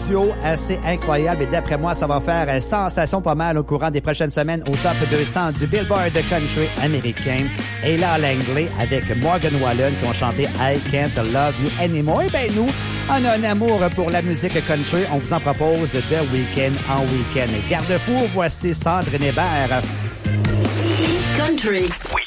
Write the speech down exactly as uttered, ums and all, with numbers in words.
duo assez incroyable et d'après moi, ça va faire sensation pas mal au courant des prochaines semaines au top deux cents du Billboard Country américain. Ella Langley avec Morgan Wallen qui ont chanté I Can't Love You Anymore. Et bien nous, on a un amour pour la musique country. On vous en propose de week-end en week-end. Garde-fou, voici Sandrine Hébert. Country. Oui.